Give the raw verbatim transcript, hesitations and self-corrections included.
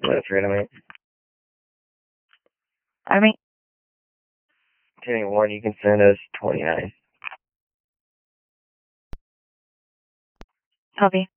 That's right, I mean. I mean, Anyone, you can send us twenty-nine. copy.